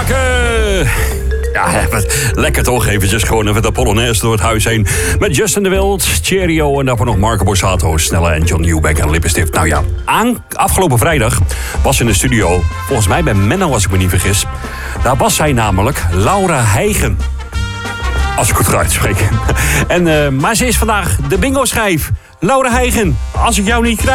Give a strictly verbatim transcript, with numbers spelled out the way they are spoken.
maken. Ja, lekker toch? Eventjes gewoon even de Polonaise door het huis heen. Met Justin de Wild, Cheerio en daarvoor nog Marco Borsato, Snelle en John Newbeck en Lippenstift. Nou ja, aan, afgelopen vrijdag was in de studio, volgens mij bij Menno als ik me niet vergis. Daar was zij namelijk, Laura Heigen. Als ik het goed uitspreek. En, uh, maar ze is vandaag de bingo-schijf. Laura Heigen, als ik jou niet krijg.